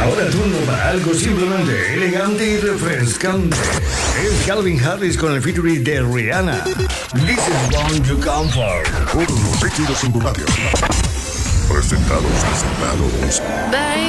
Ahora turno para algo simplemente elegante y refrescante. Es Calvin Harris con el featuring de Rihanna. This is Born to Comfort. Por los éxitos en tu radio. Presentados, presentados. Baby.